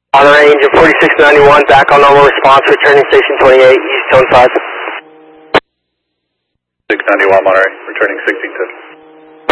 On the range of 4691, back on normal response, returning station 28, east zone 5. 691 Monterey, returning 62.